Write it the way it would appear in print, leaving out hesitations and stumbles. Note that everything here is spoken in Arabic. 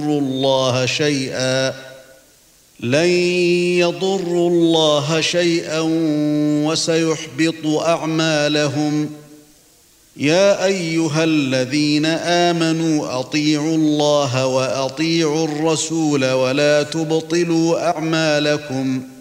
يضروا الله شيئا وسيحبط أعمالهم. يا أيها الذين آمنوا أطيعوا الله وأطيعوا الرسول ولا تبطلوا أعمالكم